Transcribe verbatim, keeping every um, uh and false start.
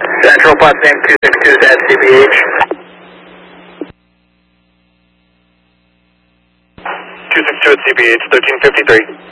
Central bus name two six two is at C B H. two six two at C B H, thirteen fifty-three.